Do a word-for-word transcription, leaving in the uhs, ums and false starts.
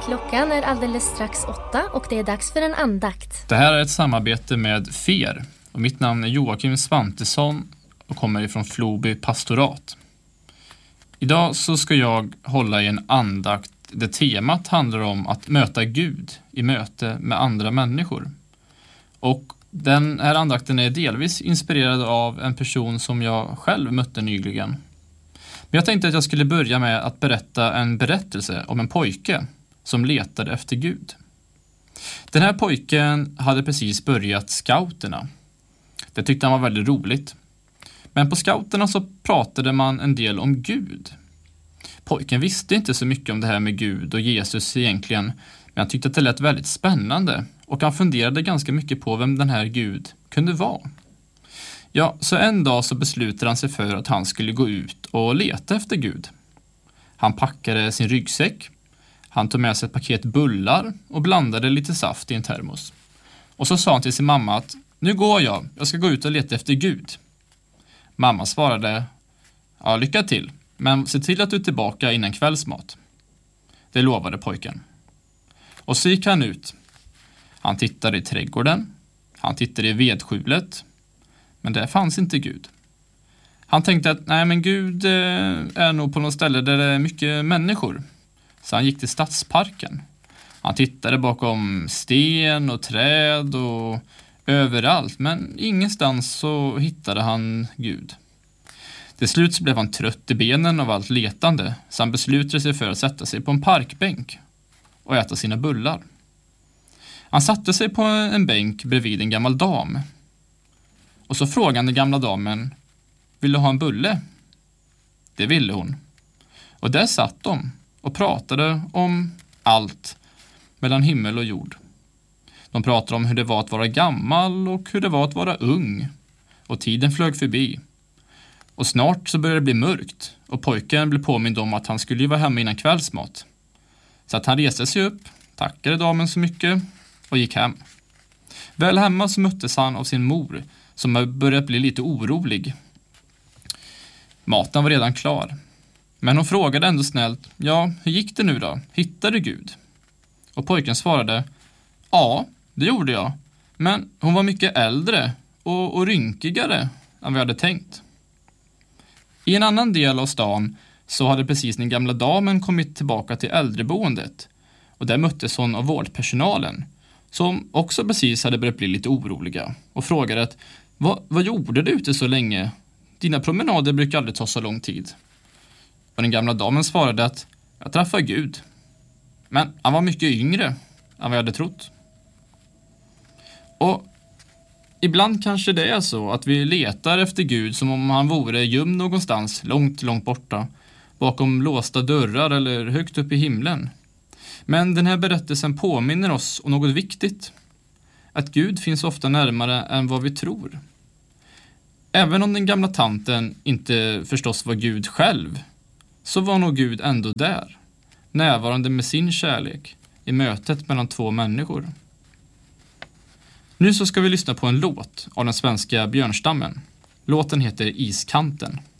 Klockan är alldeles strax åtta och det är dags för en andakt. Det här är ett samarbete med F E R och mitt namn är Joakim Svantesson och kommer ifrån Floby pastorat. Idag så ska jag hålla i en andakt där temat handlar om att möta Gud i möte med andra människor. Och den här andakten är delvis inspirerad av en person som jag själv mötte nyligen. Men jag tänkte att jag skulle börja med att berätta en berättelse om en pojke som letade efter Gud. Den här pojken hade precis börjat scouterna. Det tyckte han var väldigt roligt. Men på scouterna så pratade man en del om Gud. Pojken visste inte så mycket om det här med Gud och Jesus egentligen, men han tyckte att det lät väldigt spännande och han funderade ganska mycket på vem den här Gud kunde vara. Ja, så en dag så beslutade han sig för att han skulle gå ut och leta efter Gud. Han packade sin ryggsäck, han tog med sig ett paket bullar och blandade lite saft i en termos. Och så sa han till sin mamma att nu går jag, jag ska gå ut och leta efter Gud. Mamma svarade, ja lycka till, men se till att du är tillbaka innan kvällsmat. Det lovade pojken. Och så gick han ut. Han tittade i trädgården, han tittade i vedskjulet, men där fanns inte Gud. Han tänkte att nej men Gud är nog på något ställe där det är mycket människor. Så han gick till stadsparken. Han tittade bakom sten och träd och överallt, men ingenstans så hittade han Gud. Till slut så blev han trött i benen av allt letande, så han beslutade sig för att sätta sig på en parkbänk och äta sina bullar. Han satte sig på en bänk bredvid en gammal dam. Och så frågade den gamla damen, vill du ha en bulle? Det ville hon. Och där satt de och pratade om allt mellan himmel och jord. De pratade om hur det var att vara gammal och hur det var att vara ung. Och tiden flög förbi. Och snart så började det bli mörkt och pojken blev påmind om att han skulle ju vara hemma innan kvällsmat. Så att han reste sig upp, tackade damen så mycket och gick hem. Väl hemma så möttes han av sin mor som började bli lite orolig. Maten var redan klar. Men hon frågade ändå snällt, ja hur gick det nu då? Hittade du Gud? Och pojken svarade, ja det gjorde jag. Men hon var mycket äldre och, och rynkigare än vi hade tänkt. I en annan del av stan så hade precis den gamla damen kommit tillbaka till äldreboendet. Och där möttes hon av vårdpersonalen som också precis hade börjat bli lite oroliga och frågade att vad, vad gjorde du ute så länge? Dina promenader brukar aldrig ta så lång tid. Och den gamla damen svarade att jag träffade Gud. Men han var mycket yngre än vad jag hade trott. Och ibland kanske det är så att vi letar efter Gud som om han vore gömd någonstans långt, långt borta. Bakom låsta dörrar eller högt upp i himlen. Men den här berättelsen påminner oss om något viktigt. Att Gud finns ofta närmare än vad vi tror. Även om den gamla tanten inte förstås var Gud själv, så var nog Gud ändå där. Närvarande med sin kärlek i mötet mellan två människor. Nu så ska vi lyssna på en låt av den svenska björnstammen. Låten heter Iskanten.